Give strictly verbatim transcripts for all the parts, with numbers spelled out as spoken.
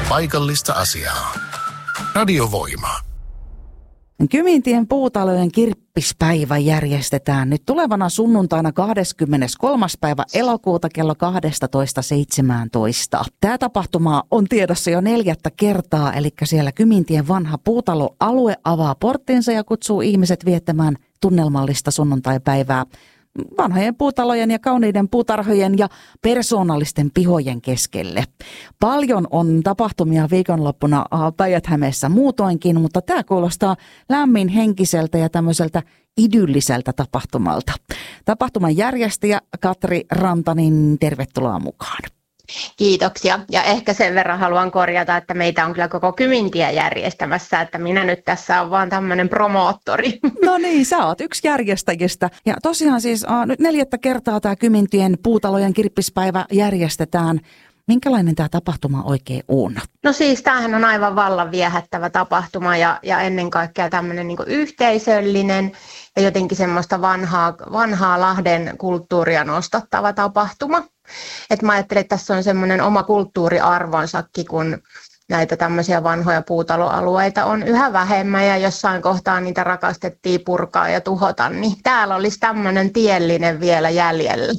paikallista asiaa. Radiovoima. Kymintien puutalojen kirppispäivä järjestetään nyt tulevana sunnuntaina kahdeskymmeneskolmas päivä elokuuta kello kaksitoista seitsemäntoista. Tämä tapahtuma on tiedossa jo neljättä kertaa, eli siellä Kymintien vanha puutaloalue avaa porttinsa ja kutsuu ihmiset viettämään tunnelmallista sunnuntaipäivää vanhojen puutalojen ja kauniiden puutarhojen ja persoonallisten pihojen keskelle. Paljon on tapahtumia viikonloppuna Päijät-Hämeessä muutoinkin, mutta tämä kuulostaa lämmin henkiseltä ja tämmöiseltä idylliseltä tapahtumalta. Tapahtuman järjestäjä Katri Rantanen, tervetuloa mukaan. Kiitoksia. Ja ehkä sen verran haluan korjata, että meitä on kyllä koko Kymintiä järjestämässä, että minä nyt tässä on vaan tämmöinen promoottori. No niin, sä oot yksi järjestäjistä. Ja tosiaan siis äh, nyt neljättä kertaa tämä Kymintien puutalojen kirppispäivä järjestetään. Minkälainen tämä tapahtuma oikein on? No siis tämähän on aivan vallan viehättävä tapahtuma ja, ja ennen kaikkea tämmöinen niin kuin yhteisöllinen ja jotenkin semmoista vanhaa, vanhaa Lahden kulttuuria nostattava tapahtuma. Et mä ajattelin, että tässä on semmoinen oma kulttuuriarvonsakin, kun näitä tämmöisiä vanhoja puutaloalueita on yhä vähemmän ja jossain kohtaa niitä rakastettiin purkaa ja tuhota, niin täällä olisi tämmöinen tiellinen vielä jäljellä.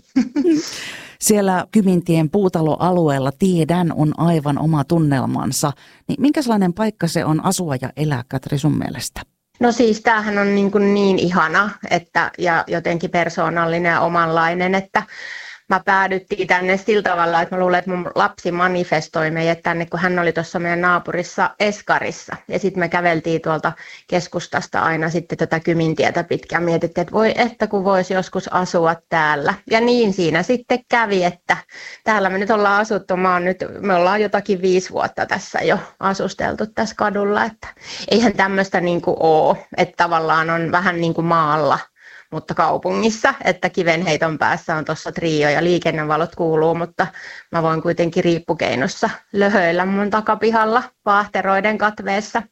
Siellä Kymintien puutaloalueella tiedän on aivan oma tunnelmansa. Niin minkälainen paikka se on asua ja elää, Katri, sun mielestä? No siis tämähän on niin, kuin niin ihana että, ja jotenkin persoonallinen ja omanlainen, että mä päädyttiin tänne sillä tavalla, että mä luulen, että mun lapsi manifestoi meidät tänne, kun hän oli tuossa meidän naapurissa Eskarissa. Ja sitten me käveltiin tuolta keskustasta aina sitten tätä Kymintietä pitkään. Mietittiin, että voi että kun voisi joskus asua täällä. Ja niin siinä sitten kävi, että täällä me nyt ollaan asuttu. Mä oon nyt, me ollaan jotakin viisi vuotta tässä jo asusteltu tässä kadulla. Että eihän tämmöistä niin kuin ole, että tavallaan on vähän niin kuin maalla. Mutta kaupungissa, että kivenheiton päässä on tuossa trio ja liikennevalot kuuluu, mutta mä voin kuitenkin riippukeinossa löhöillä mun takapihalla vaahteroiden katveessa.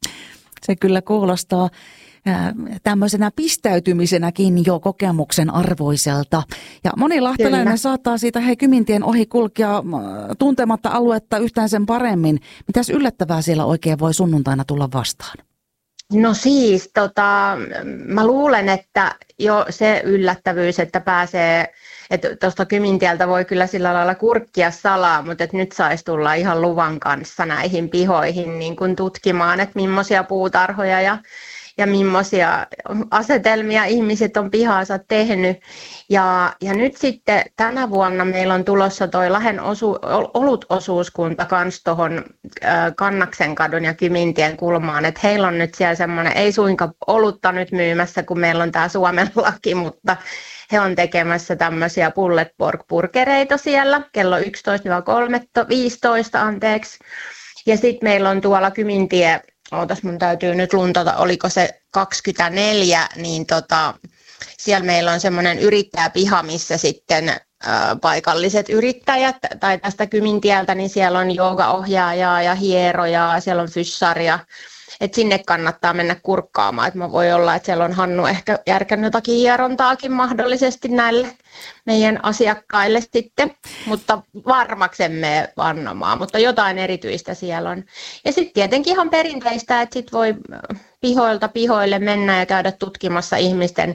Se kyllä kuulostaa ää, tämmöisenä pistäytymisenäkin jo kokemuksen arvoiselta. Ja moni lahtelainen kyllä saattaa siitä hei Kymintien ohi kulkea äh, tuntematta aluetta yhtään sen paremmin. Mitäs yllättävää siellä oikein voi sunnuntaina tulla vastaan? No siis, tota, mä luulen, että jo se yllättävyys, että pääsee, että tuosta Kymintieltä voi kyllä sillä lailla kurkkia salaa, mutta että nyt saisi tulla ihan luvan kanssa näihin pihoihin niin kuin tutkimaan, että millaisia puutarhoja ja, ja millaisia asetelmia ihmiset on pihaansa tehnyt. Ja, ja nyt sitten tänä vuonna meillä on tulossa toi Lahden osu, olutosuuskunta kans tuohon Kannaksenkadun ja Kymintien kulmaan, että heillä on nyt siellä semmoinen, ei suinkaan olutta nyt myymässä, kun meillä on tämä Suomen laki, mutta he on tekemässä tämmöisiä pulletpork-purkereita siellä kello yksitoista viisitoista anteeksi. Ja sitten meillä on tuolla Kymintie, ootas mun täytyy nyt luntata, oliko se kaksikymmentäneljä, niin tota, siellä meillä on semmoinen yrittäjäpiha, missä sitten ä, paikalliset yrittäjät, tai tästä Kymintieltä, niin siellä on joogaohjaajaa ja hierojaa, siellä on fyssaria, että sinne kannattaa mennä kurkkaamaan, että mä voi olla, että siellä on Hannu ehkä järkännyt jotakin hierontaakin mahdollisesti näille meidän asiakkaille sitten, mutta varmaksemme vannomaan, mutta jotain erityistä siellä on. Ja sitten tietenkin ihan perinteistä, että sit voi pihoilta pihoille mennä ja käydä tutkimassa ihmisten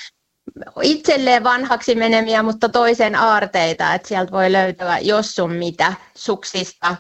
itselleen vanhaksi menemiä, mutta toisen aarteita, että sieltä voi löytyä jos sun mitä suksista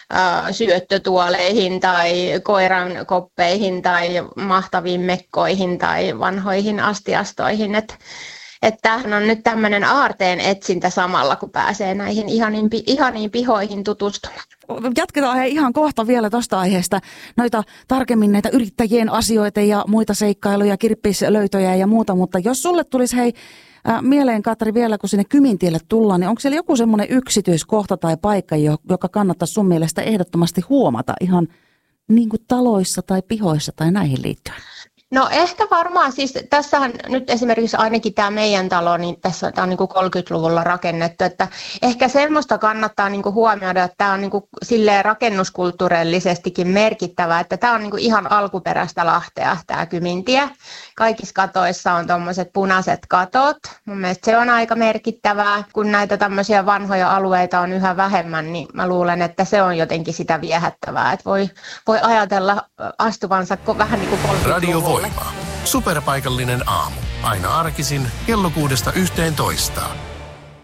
syöttötuoleihin tai koiran koppeihin tai mahtaviin mekkoihin tai vanhoihin astiastoihin. Että et tämähän on nyt tämmöinen aarteen etsintä samalla, kun pääsee näihin ihaniin, ihaniin pihoihin tutustumaan. Jatketaan he ihan kohta vielä tuosta aiheesta noita tarkemmin näitä yrittäjien asioita ja muita seikkailuja, kirppislöytöjä ja muuta, mutta jos sulle tulisi hei Äh, mieleen, Katri, vielä kun sinne Kymintielle tullaan, niin onko siellä joku semmoinen yksityiskohta tai paikka, joka kannattaisi sun mielestä ehdottomasti huomata ihan niin kuin taloissa tai pihoissa tai näihin liittyen? No ehkä varmaan, siis tässähän nyt esimerkiksi ainakin tämä meidän talo, niin tässä tämä on niin kuin kolmekymmentäluvulla rakennettu, että ehkä semmoista kannattaa niin kuin huomioida, että tämä on niin kuin silleen rakennuskulttuurillisestikin merkittävä, että tämä on niin kuin ihan alkuperäistä Lahtea, tämä Kymintie. Kaikissa katoissa on tuommoiset punaiset katot. Mun mielestä se on aika merkittävää, kun näitä tämmöisiä vanhoja alueita on yhä vähemmän, niin mä luulen, että se on jotenkin sitä viehättävää, että voi, voi ajatella astuvansa vähän niin kuin kolmekymmentäluvulle. Radio Voima. Superpaikallinen aamu. Aina arkisin kello kuudesta yhteentoista.